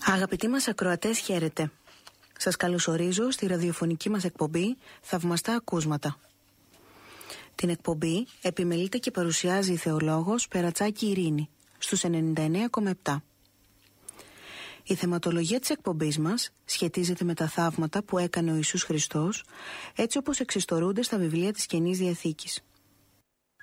Αγαπητοί μας ακροατές, χαίρετε. Σας καλωσορίζω στη ραδιοφωνική μας εκπομπή «Θαυμαστά ακούσματα». Την εκπομπή επιμελείται και παρουσιάζει η θεολόγος Περατσάκη Ειρήνη στους 99,7. Η θεματολογία της εκπομπής μας σχετίζεται με τα θαύματα που έκανε ο Ιησούς Χριστός, έτσι όπως εξιστορούνται στα βιβλία της Καινής Διαθήκης.